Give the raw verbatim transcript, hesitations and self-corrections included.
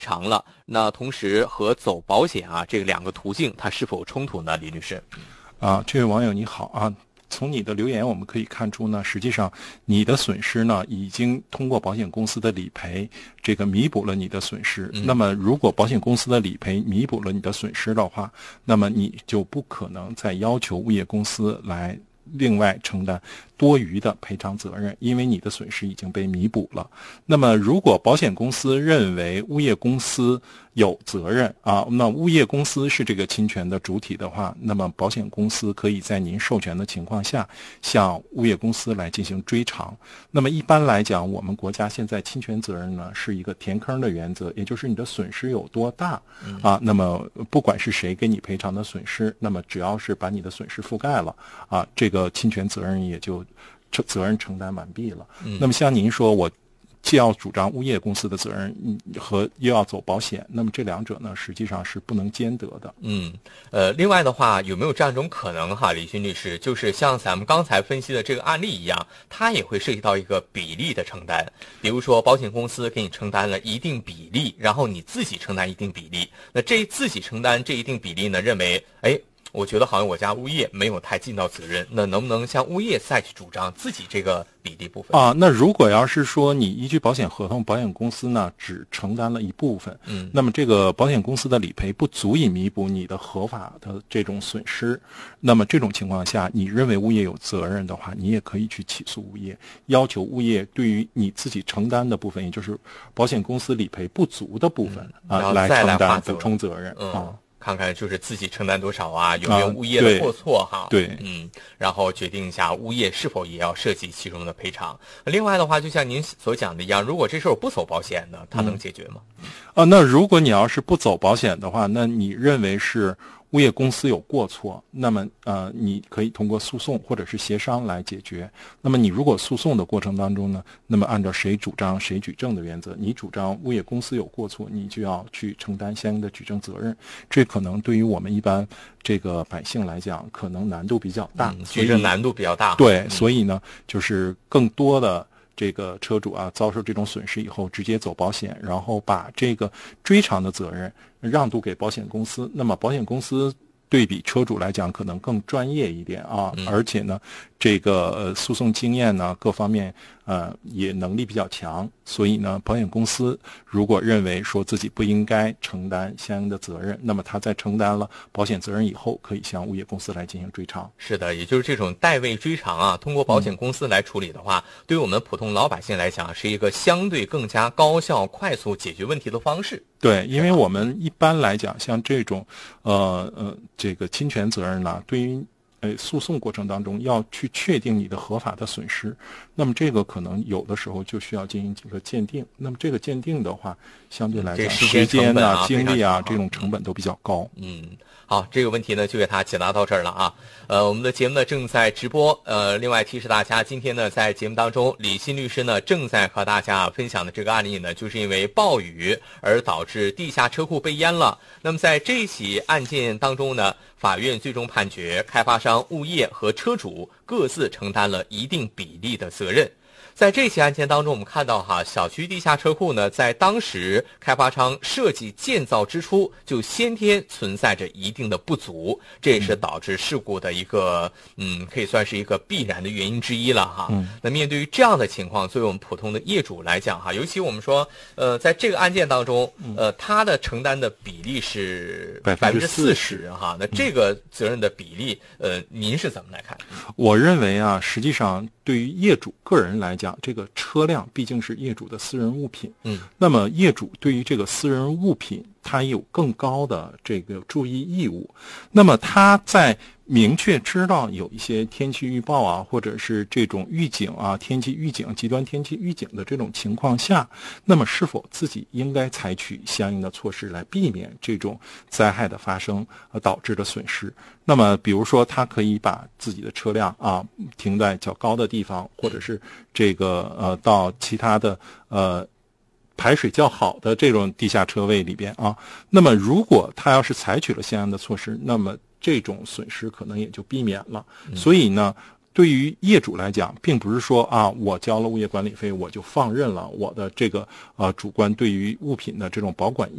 偿了，那同时和走保险啊这两个途径它是否冲突呢？李律师？ 啊，这位网友你好啊。从你的留言我们可以看出呢，实际上你的损失呢已经通过保险公司的理赔这个弥补了你的损失、嗯、那么如果保险公司的理赔弥补了你的损失的话，那么你就不可能再要求物业公司来另外承担多余的赔偿责任，因为你的损失已经被弥补了。那么如果保险公司认为物业公司有责任啊，那物业公司是这个侵权的主体的话，那么保险公司可以在您授权的情况下向物业公司来进行追偿。那么一般来讲，我们国家现在侵权责任呢是一个填坑的原则，也就是你的损失有多大啊，那么不管是谁给你赔偿的损失，那么只要是把你的损失覆盖了啊，这个侵权责任也就责任承担完毕了。嗯、那么像您说，我既要主张物业公司的责任和又要走保险，那么这两者呢实际上是不能兼得的。 嗯，呃，另外的话，有没有这样一种可能哈，李勋律师，就是像咱们刚才分析的这个案例一样，它也会涉及到一个比例的承担。比如说保险公司给你承担了一定比例，然后你自己承担一定比例，那这自己承担这一定比例呢，认为哎我觉得好像我家物业没有太尽到责任，那能不能向物业再去主张自己这个比例部分啊？那如果要是说你依据保险合同，保险公司呢只承担了一部分，嗯，那么这个保险公司的理赔不足以弥补你的合法的这种损失，那么这种情况下，你认为物业有责任的话，你也可以去起诉物业，要求物业对于你自己承担的部分，也就是保险公司理赔不足的部分、嗯、啊，来承担补充责任、 嗯、啊。看看就是自己承担多少啊，有没有物业的过错哈？ 啊、对， 嗯，然后决定一下物业是否也要涉及其中的赔偿。另外的话，就像您所讲的一样，如果这事儿不走保险呢，它能解决吗？ 嗯、啊，那如果你要是不走保险的话，那你认为是物业公司有过错，那么呃，你可以通过诉讼或者是协商来解决。那么你如果诉讼的过程当中呢，那么按照谁主张谁举证的原则，你主张物业公司有过错，你就要去承担相应的举证责任。这可能对于我们一般这个百姓来讲，可能难度比较大， 嗯、举证难度比较大。 对， 嗯、 所以呢，就是更多的这个车主啊遭受这种损失以后，直接走保险，然后把这个追偿的责任让渡给保险公司。那么保险公司对比车主来讲可能更专业一点啊，嗯、而且呢这个呃诉讼经验呢各方面呃也能力比较强，所以呢保险公司如果认为说自己不应该承担相应的责任，那么他在承担了保险责任以后，可以向物业公司来进行追偿。 是的，也就是这种代位追偿啊，通过保险公司来处理的话，嗯、对于我们普通老百姓来讲，是一个相对更加高效快速解决问题的方式。 对，因为我们一般来讲像这种呃呃这个侵权责任呢，对于呃，诉讼过程当中要去确定你的合法的损失，那么这个可能有的时候就需要进行几个鉴定。那么这个鉴定的话，相对来讲，时间啊、精力啊，这种成本都比较高。 嗯，好，这个问题呢就给他解答到这儿了啊。呃，我们的节目呢正在直播。呃，另外提示大家，今天呢在节目当中，李欣律师呢正在和大家分享的这个案例呢，就是因为暴雨而导致地下车库被淹了。那么在这起案件当中呢，法院最终判决开发商、物业和车主各自承担了一定比例的责任。在这起案件当中，我们看到哈，小区地下车库呢，在当时开发商设计建造之初就先天存在着一定的不足，这也是导致事故的一个嗯，可以算是一个必然的原因之一了哈。嗯、那面对于这样的情况，作为我们普通的业主来讲哈，尤其我们说呃，在这个案件当中，呃，他的承担的比例是百分之四十哈，那这个责任的比例，呃，您是怎么来看？ 我认为啊，实际上对于业主个人来讲，这个车辆毕竟是业主的私人物品，嗯，那么业主对于这个私人物品，他有更高的这个注意义务。那么他在明确知道有一些天气预报啊，或者是这种预警啊，天气预警、极端天气预警的这种情况下，那么是否自己应该采取相应的措施来避免这种灾害的发生而导致的损失？那么比如说他可以把自己的车辆啊停在较高的地方，或者是这个呃到其他的呃排水较好的这种地下车位里边啊。那么如果他要是采取了相应的措施，那么这种损失可能也就避免了。所以呢， 对于业主来讲，并不是说啊，我交了物业管理费，我就放任了我的这个呃主观对于物品的这种保管